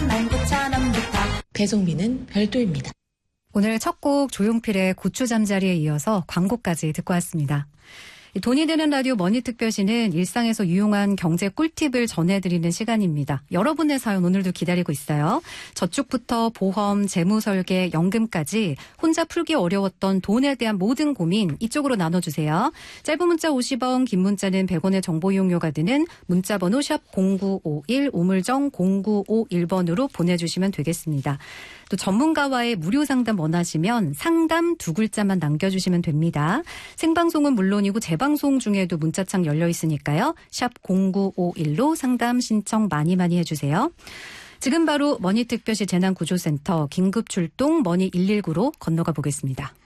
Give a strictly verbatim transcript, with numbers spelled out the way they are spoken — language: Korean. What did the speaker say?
만 구천 원부터. 배송비는 별도입니다. 오늘 첫 곡 조용필의 고추잠자리에 이어서 광고까지 듣고 왔습니다. 돈이 되는 라디오 머니특별시는 일상에서 유용한 경제 꿀팁을 전해드리는 시간입니다. 여러분의 사연 오늘도 기다리고 있어요. 저축부터 보험, 재무설계, 연금까지 혼자 풀기 어려웠던 돈에 대한 모든 고민 이쪽으로 나눠주세요. 짧은 문자 오십 원, 긴 문자는 백 원의 정보 이용료가 드는 문자번호 샵 공구오일, 우물정 공구오일 번으로 보내주시면 되겠습니다. 또 전문가와의 무료 상담 원하시면 상담 두 글자만 남겨주시면 됩니다. 생방송은 물론이고 재방송 중에도 문자창 열려 있으니까요. 샵 공구오일로 상담 신청 많이 많이 해주세요. 지금 바로 머니특별시 재난구조센터 긴급출동 머니 일일구로 건너가 보겠습니다.